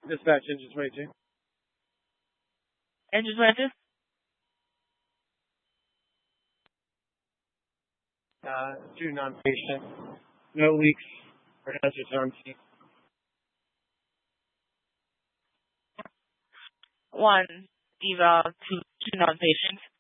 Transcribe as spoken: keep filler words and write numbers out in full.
Dispatch engine twenty-two. Engine twenty-two? Uh, two non-patient. No leaks or hazards on scene. One eval, two, two non-patients.